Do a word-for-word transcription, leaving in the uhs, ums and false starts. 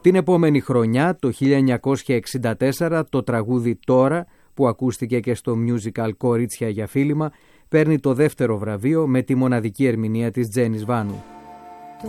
Την επόμενη χρονιά, το χίλια εννιακόσια εξήντα τέσσερα, το τραγούδι «Τώρα», που ακούστηκε και στο musical «Κορίτσια για φίλημα», παίρνει το δεύτερο βραβείο με τη μοναδική ερμηνεία της Τζένις Βάνου.